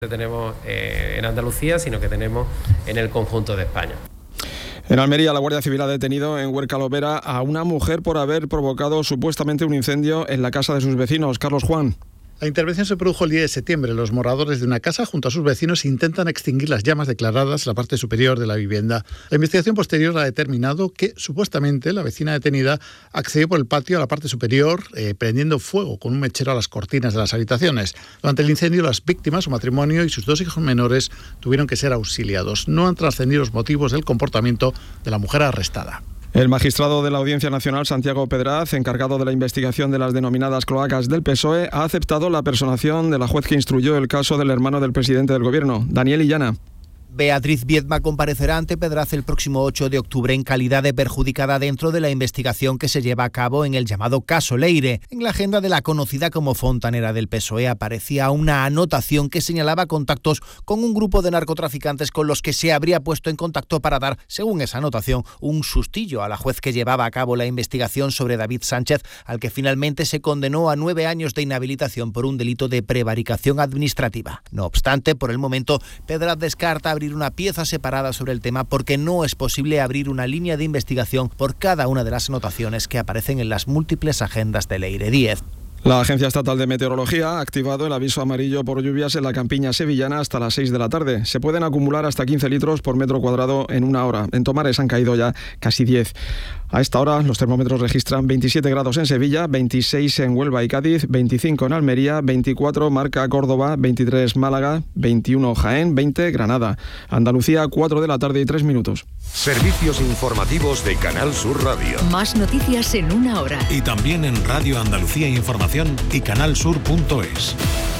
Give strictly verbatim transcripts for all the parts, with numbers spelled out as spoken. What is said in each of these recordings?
tenemos eh, en Andalucía, sino que tenemos en el conjunto de España. En Almería, la Guardia Civil ha detenido en Huerca Lobera a una mujer por haber provocado supuestamente un incendio en la casa de sus vecinos. Carlos Juan. La intervención se produjo el diez de septiembre. Los moradores de una casa junto a sus vecinos intentan extinguir las llamas declaradas en la parte superior de la vivienda. La investigación posterior ha determinado que, supuestamente, la vecina detenida accedió por el patio a la parte superior, eh, prendiendo fuego con un mechero a las cortinas de las habitaciones. Durante el incendio, las víctimas, su matrimonio y sus dos hijos menores tuvieron que ser auxiliados. No han trascendido los motivos del comportamiento de la mujer arrestada. El magistrado de la Audiencia Nacional, Santiago Pedraz, encargado de la investigación de las denominadas cloacas del P S O E, ha aceptado la personación de la juez que instruyó el caso del hermano del presidente del Gobierno, Daniel Illana. Beatriz Viedma comparecerá ante Pedraz el próximo ocho de octubre en calidad de perjudicada dentro de la investigación que se lleva a cabo en el llamado caso Leire. En la agenda de la conocida como fontanera del P S O E aparecía una anotación que señalaba contactos con un grupo de narcotraficantes con los que se habría puesto en contacto para dar, según esa anotación, un sustillo a la juez que llevaba a cabo la investigación sobre David Sánchez, al que finalmente se condenó a nueve años de inhabilitación por un delito de prevaricación administrativa. No obstante, por el momento, Pedraz descarta abrir una pieza separada sobre el tema porque no es posible abrir una línea de investigación por cada una de las anotaciones que aparecen en las múltiples agendas de Leire diez. La Agencia Estatal de Meteorología ha activado el aviso amarillo por lluvias en la campiña sevillana hasta las seis de la tarde. Se pueden acumular hasta quince litros por metro cuadrado en una hora. En Tomares han caído ya casi diez. A esta hora los termómetros registran veintisiete grados en Sevilla, veintiséis en Huelva y Cádiz, veinticinco en Almería, veinticuatro marca Córdoba, veintitrés Málaga, veintiuno Jaén, veinte Granada. Andalucía, cuatro de la tarde y tres minutos. Servicios informativos de Canal Sur Radio. Más noticias en una hora. Y también en Radio Andalucía Información y canalsur punto es.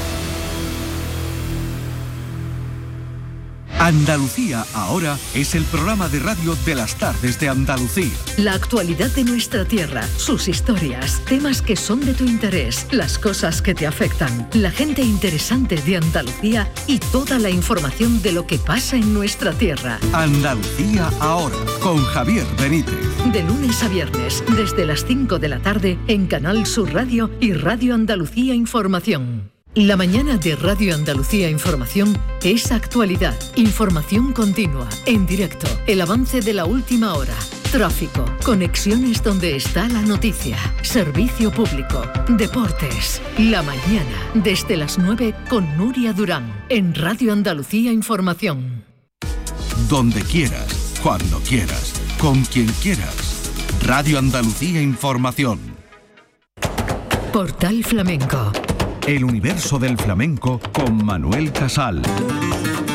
Andalucía ahora es el programa de radio de las tardes de Andalucía. La actualidad de nuestra tierra, sus historias, temas que son de tu interés, las cosas que te afectan, la gente interesante de Andalucía y toda la información de lo que pasa en nuestra tierra. Andalucía ahora, con Javier Benítez. De lunes a viernes, desde las cinco de la tarde, en Canal Sur Radio y Radio Andalucía Información. La mañana de Radio Andalucía Información es actualidad, información continua, en directo, el avance de la última hora, tráfico, conexiones donde está la noticia, servicio público, deportes. La mañana, desde las nueve con Nuria Durán, en Radio Andalucía Información. Donde quieras, cuando quieras, con quien quieras. Radio Andalucía Información. Portal Flamenco. El universo del flamenco con Manuel Casal.